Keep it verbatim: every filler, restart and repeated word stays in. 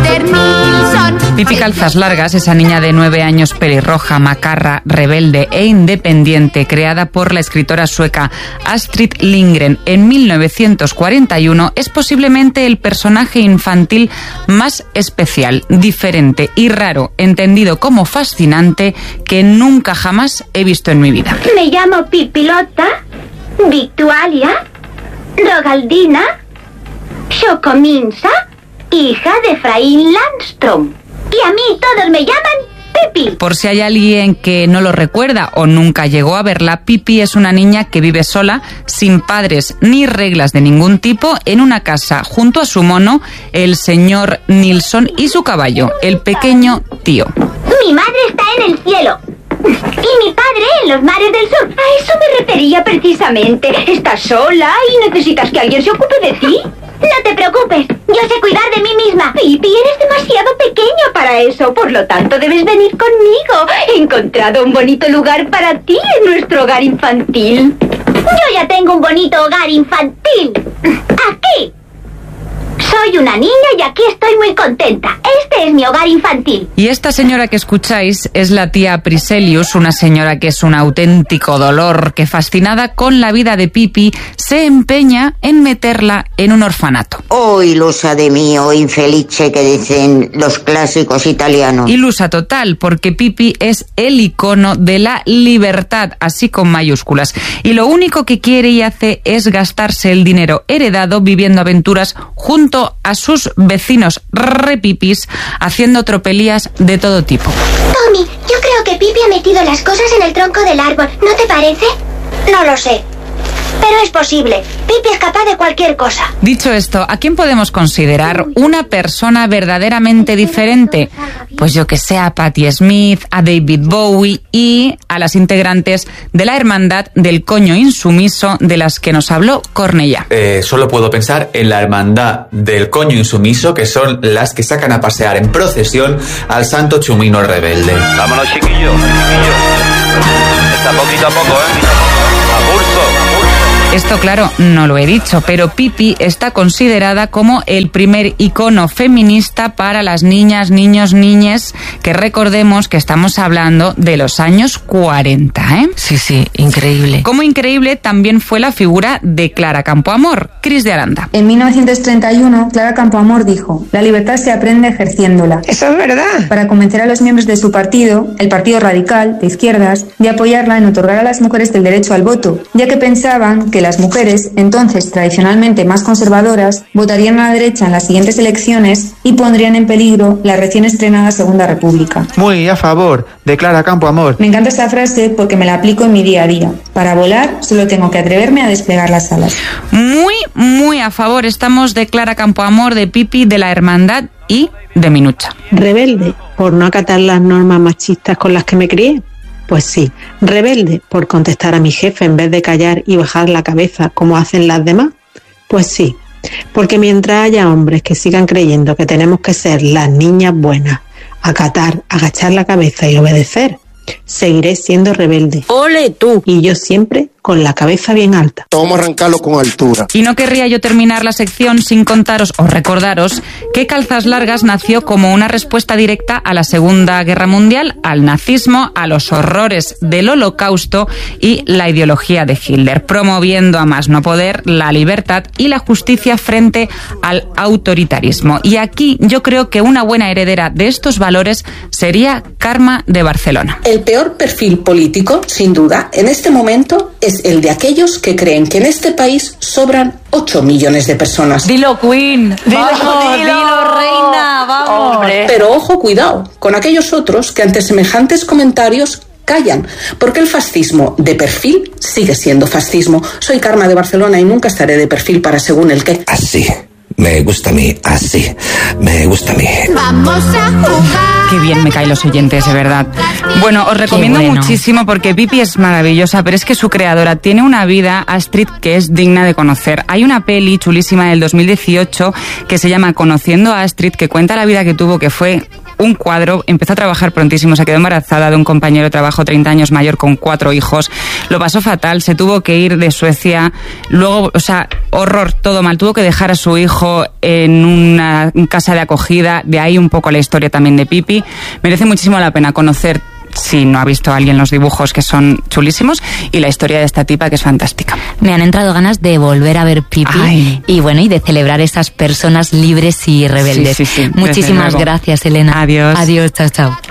mister Nilsson. Pippi Calzas Largas, esa niña de nueve años pelirroja, macarra, rebelde e independiente, creada por la escritora sueca Astrid Lindgren en mil novecientos cuarenta y uno, es posiblemente el personaje infantil más especial, diferente y raro, entendido como fascinante, que nunca jamás he visto en mi vida. Me llamo Pipilota, Victualia, Rogaldina, Chocominsa, hija de Efraín Landstrom. Y a mí todos me llaman Pippi. Por si hay alguien que no lo recuerda o nunca llegó a verla, Pippi es una niña que vive sola, sin padres ni reglas de ningún tipo, en una casa junto a su mono, el señor Nilsson, y su caballo, el pequeño Tío. Mi madre está en el cielo. Y mi padre en los mares del sur. A eso me refería precisamente. Estás sola y necesitas que alguien se ocupe de ti. No te preocupes, yo sé cuidar de mí misma. Pippi, eres demasiado pequeña para eso. Por lo tanto, debes venir conmigo. He encontrado un bonito lugar para ti en nuestro hogar infantil. Yo ya tengo un bonito hogar infantil. Aquí. Soy una niña y aquí estoy muy contenta. Este es mi hogar infantil. Y esta señora que escucháis es la tía Priselius, una señora que es un auténtico dolor, que fascinada con la vida de Pippi se empeña en meterla en un orfanato. Oh, ilusa de mí, oh infelice, que dicen los clásicos italianos. Ilusa total, porque Pippi es el icono de la libertad, así con mayúsculas. Y lo único que quiere y hace es gastarse el dinero heredado viviendo aventuras junto a sus vecinos repipis, haciendo tropelías de todo tipo. Tommy, yo creo que Pippi ha metido las cosas en el tronco del árbol, ¿no te parece? No lo sé, pero es posible. Pippi es capaz de cualquier cosa. Dicho esto, ¿a quién podemos considerar una persona verdaderamente diferente? Pues yo que sé, a Patti Smith, a David Bowie y a las integrantes de la hermandad del coño insumiso de las que nos habló Cornellá. Eh, solo puedo pensar en la hermandad del coño insumiso, que son las que sacan a pasear en procesión al santo chumino rebelde. Vámonos, chiquillos, chiquillos. Está poquito a poco, ¿eh? A pulso, a pulso. Esto, claro, no lo he dicho, pero Pippi está considerada como el primer icono feminista para las niñas, niños, niñes, que recordemos que estamos hablando de los años cuarenta, ¿eh? Sí, sí, increíble. Como increíble también fue la figura de Clara Campoamor, Cris de Aranda. En mil novecientos treinta y uno, Clara Campoamor dijo: la libertad se aprende ejerciéndola. Eso es verdad. Para convencer a los miembros de su partido, el Partido Radical, de izquierdas, de apoyarla en otorgar a las mujeres el derecho al voto, ya que pensaban que las mujeres, entonces tradicionalmente más conservadoras, votarían a la derecha en las siguientes elecciones y pondrían en peligro la recién estrenada Segunda República. Muy a favor de Clara Campoamor. Me encanta esta frase porque me la aplico en mi día a día. Para volar solo tengo que atreverme a desplegar las alas. Muy, muy a favor estamos de Clara Campoamor, de Pippi, de la hermandad y de Minucha. Rebelde por no acatar las normas machistas con las que me crié. Pues sí, rebelde por contestar a mi jefe en vez de callar y bajar la cabeza como hacen las demás. Pues sí, porque mientras haya hombres que sigan creyendo que tenemos que ser las niñas buenas, acatar, agachar la cabeza y obedecer, seguiré siendo rebelde. ¡Ole tú! Y yo siempre con la cabeza bien alta. Vamos a arrancarlo con altura. Y no querría yo terminar la sección sin contaros o recordaros que Calzas Largas nació como una respuesta directa a la Segunda Guerra Mundial, al nazismo, a los horrores del Holocausto y la ideología de Hitler, promoviendo a más no poder la libertad y la justicia frente al autoritarismo. Y aquí yo creo que una buena heredera de estos valores sería Carme de Barcelona. El peor perfil político, sin duda, en este momento es el de aquellos que creen que en este país sobran ocho millones de personas. Dilo, Queen. Dilo, vamos, dilo, dilo, reina, vamos. Hombre. Pero ojo, cuidado, con aquellos otros que ante semejantes comentarios callan, porque el fascismo de perfil sigue siendo fascismo. Soy Carme de Barcelona y nunca estaré de perfil para según el qué. Así. Me gusta a mí, así. Me gusta a mí. Vamos a jugar. Qué bien me caen los oyentes, de verdad. Bueno, os recomiendo bueno. muchísimo porque Pippi es maravillosa, pero es que su creadora tiene una vida, Astrid, que es digna de conocer. Hay una peli chulísima del dos mil dieciocho que se llama Conociendo a Astrid, que cuenta la vida que tuvo, que fue un cuadro, empezó a trabajar prontísimo, se quedó embarazada de un compañero de trabajo treinta años mayor con cuatro hijos, lo pasó fatal, se tuvo que ir de Suecia, luego, o sea, horror, todo mal, tuvo que dejar a su hijo en una casa de acogida, de ahí un poco la historia también de Pipi. Merece muchísimo la pena conocer, si no ha visto a alguien, los dibujos que son chulísimos y la historia de esta tipa que es fantástica. Me han entrado ganas de volver a ver Pipi. Ay. Y bueno, y de celebrar esas personas libres y rebeldes. Sí, sí, sí, Muchísimas gracias, Elena. Adiós. Adiós, chao, chao.